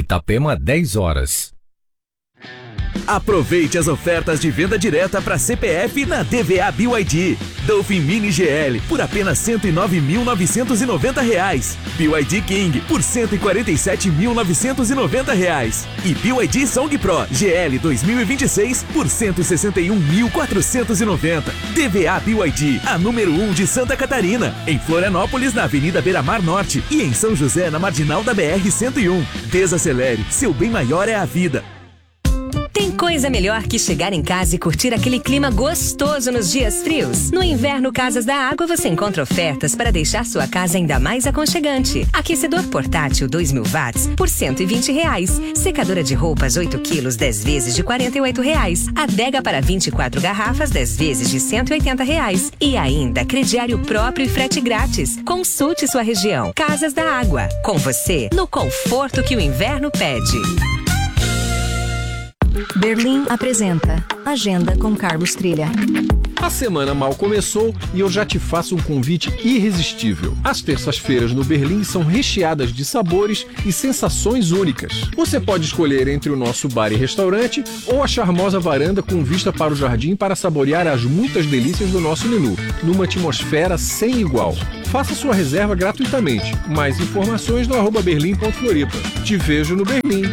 Itapema, 10 horas. Aproveite as ofertas de venda direta para CPF na DVA BYD. Dolphin Mini GL por apenas R$ 109.990. BYD King por R$ 147.990. E BYD Song Pro GL 2026 por R$ 161.490. DVA BYD, a número 1 de Santa Catarina. Em Florianópolis, na Avenida Beira-Mar Norte. E em São José, na Marginal da BR-101. Desacelere, seu bem maior é a vida. Tem coisa melhor que chegar em casa e curtir aquele clima gostoso nos dias frios? No Inverno Casas da Água você encontra ofertas para deixar sua casa ainda mais aconchegante. Aquecedor portátil 2.000 watts por R$ 120. Secadora de roupas 8 quilos 10 vezes de R$ 48. Adega para 24 garrafas 10 vezes de R$ 180. E ainda crediário próprio e frete grátis. Consulte sua região. Casas da Água. Com você, no conforto que o inverno pede. Berlim apresenta Agenda com Carlos Trilha. A semana mal começou e eu já te faço um convite irresistível. As terças-feiras no Berlim são recheadas de sabores e sensações únicas. Você pode escolher entre o nosso bar e restaurante ou a charmosa varanda com vista para o jardim para saborear as muitas delícias do nosso menu, numa atmosfera sem igual. Faça sua reserva gratuitamente. Mais informações no @berlim.floripa. Te vejo no Berlim.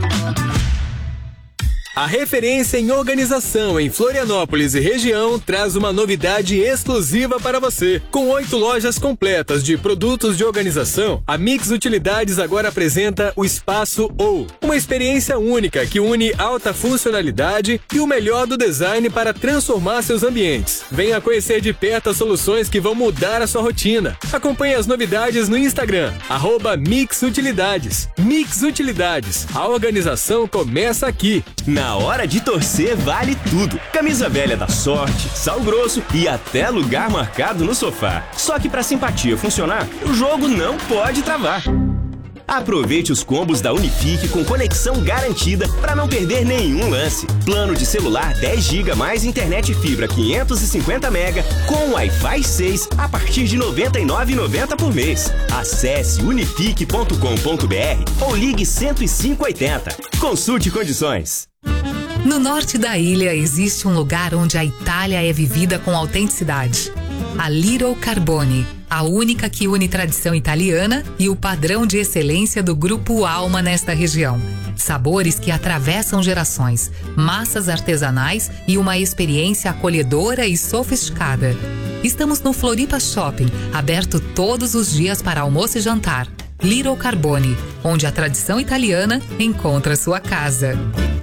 A referência em organização em Florianópolis e região traz uma novidade exclusiva para você. Com 8 lojas completas de produtos de organização, a Mix Utilidades agora apresenta o Espaço OU. Uma experiência única que une alta funcionalidade e o melhor do design para transformar seus ambientes. Venha conhecer de perto as soluções que vão mudar a sua rotina. Acompanhe as novidades no Instagram, @Mix Utilidades. Mix Utilidades. A organização começa aqui. Na hora de torcer vale tudo. Camisa velha da Sorte, sal grosso e até lugar marcado no sofá. Só que pra simpatia funcionar, o jogo não pode travar. Aproveite os combos da Unifique com conexão garantida para não perder nenhum lance. Plano de celular 10 GB mais internet fibra 550 MB com Wi-Fi 6 a partir de R$ 99,90 por mês. Acesse unifique.com.br ou ligue 10580. Consulte condições. No norte da ilha existe um lugar onde a Itália é vivida com autenticidade. A Little Carbone, a única que une tradição italiana e o padrão de excelência do Grupo Alma nesta região. Sabores que atravessam gerações, massas artesanais e uma experiência acolhedora e sofisticada. Estamos no Floripa Shopping, aberto todos os dias para almoço e jantar. Little Carbone, onde a tradição italiana encontra sua casa.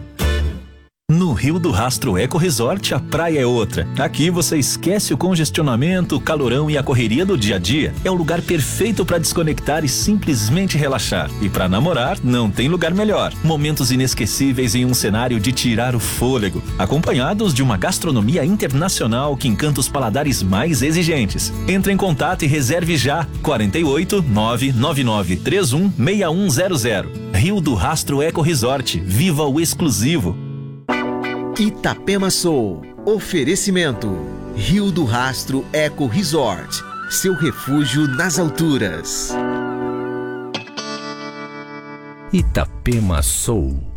No Rio do Rastro Eco Resort, a praia é outra. Aqui você esquece o congestionamento, o calorão e a correria do dia a dia. É o lugar perfeito para desconectar e simplesmente relaxar. E para namorar, não tem lugar melhor. Momentos inesquecíveis em um cenário de tirar o fôlego, acompanhados de uma gastronomia internacional que encanta os paladares mais exigentes. Entre em contato e reserve já. 48 999 31 6100. Rio do Rastro Eco Resort. Viva o exclusivo. Itapema Soul. Oferecimento. Rio do Rastro Eco Resort. Seu refúgio nas alturas. Itapema Soul.